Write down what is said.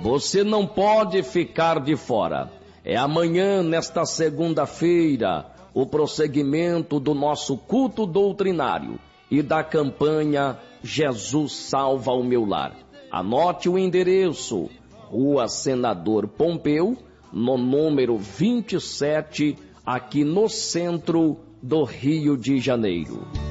Você não pode ficar de fora. É amanhã, nesta segunda-feira, o prosseguimento do nosso culto doutrinário e da campanha Jesus Salva o Meu Lar. Anote o endereço: Rua Senador Pompeu, no número 27, aqui no centro do Rio de Janeiro.